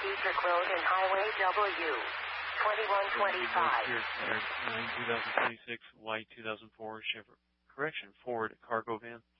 Dietrich Road and Highway W. 2125. 2026 white 2004 Ford cargo van.